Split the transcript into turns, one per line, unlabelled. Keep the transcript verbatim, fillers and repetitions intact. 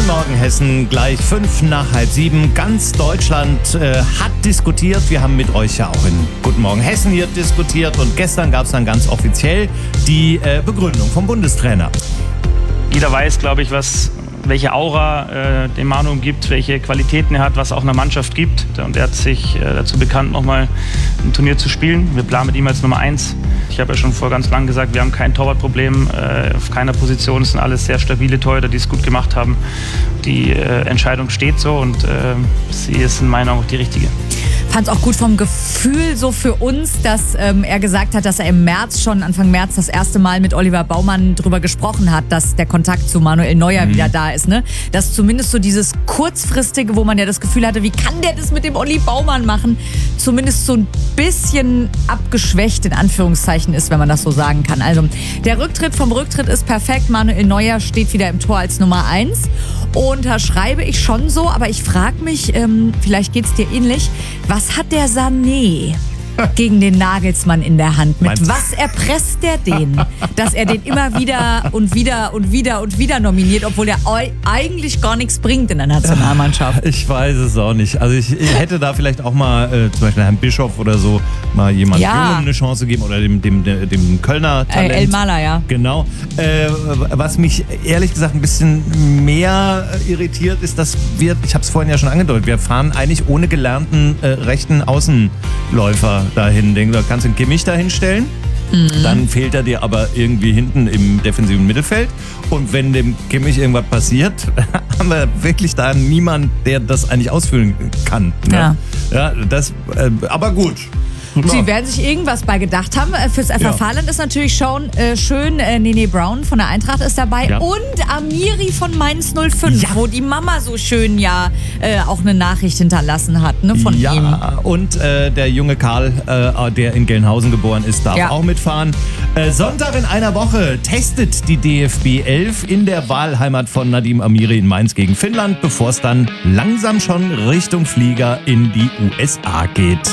Guten Morgen Hessen, gleich fünf nach halb sieben. Ganz Deutschland äh, hat diskutiert. Wir haben mit euch ja auch in Guten Morgen Hessen hier diskutiert. Und gestern gab es dann ganz offiziell die äh, Begründung vom Bundestrainer.
Jeder weiß, glaube ich, was, welche Aura äh, dem Manu gibt, welche Qualitäten er hat, was auch einer Mannschaft gibt. Und er hat sich äh, dazu bekannt, nochmal ein Turnier zu spielen. Wir planen mit ihm als Nummer eins. Ich habe ja schon vor ganz lang gesagt, wir haben kein Torwartproblem äh, auf keiner Position. Es sind alles sehr stabile Torhüter, die es gut gemacht haben. Die äh, Entscheidung steht so und äh, sie ist in meiner Meinung auch die richtige.
Fand es auch gut vom Gefühl so für uns, dass ähm, er gesagt hat, dass er im März schon, Anfang März, das erste Mal mit Oliver Baumann drüber gesprochen hat, dass der Kontakt zu Manuel Neuer mhm. wieder da ist. Ne? Dass zumindest so dieses kurzfristige, wo man ja das Gefühl hatte, wie kann der das mit dem Olli Baumann machen, zumindest so ein bisschen abgeschwächt in Anführungszeichen ist, wenn man das so sagen kann. Also der Rücktritt vom Rücktritt ist perfekt. Manuel Neuer steht wieder im Tor als Nummer eins. Unterschreibe ich schon so, aber ich frage mich, ähm, vielleicht geht es dir ähnlich, was hat der Sané gegen den Nagelsmann in der Hand? Mit Meinst was erpresst der den, dass er den immer wieder und wieder und wieder und wieder nominiert, obwohl er eigentlich gar nichts bringt in der Nationalmannschaft?
Ich weiß es auch nicht. Also ich, ich hätte da vielleicht auch mal äh, zum Beispiel Herrn Bischof oder so mal jemand
ja.
Jungen eine Chance geben oder dem, dem, dem, dem Kölner Talent.
Äh, El Maler, ja.
Genau. Äh, was mich ehrlich gesagt ein bisschen mehr irritiert, ist, dass wir, ich habe es vorhin ja schon angedeutet, wir fahren eigentlich ohne gelernten äh, rechten Außenläufer dahin. Denken, da kannst du einen Kimmich da hinstellen. Mhm. Dann fehlt er dir aber irgendwie hinten im defensiven Mittelfeld. Und wenn dem Kimmich irgendwas passiert, haben wir wirklich da niemanden, der das eigentlich ausfüllen kann. Ne? Ja. Ja, das, äh, aber gut.
Sie werden sich irgendwas bei gedacht haben. Fürs F F H-Land ist natürlich schon äh, schön. Äh, Nene Brown von der Eintracht ist dabei. Ja. Und Amiri von Mainz null fünf, ja. wo die Mama so schön ja äh, auch eine Nachricht hinterlassen hat ne, von
ja.
ihm.
Ja, und äh, der junge Karl, äh, der in Gelnhausen geboren ist, darf ja. auch mitfahren. Äh, Sonntag in einer Woche testet die D F B elf in der Wahlheimat von Nadim Amiri in Mainz gegen Finnland, bevor es dann langsam schon Richtung Flieger in die U S A geht.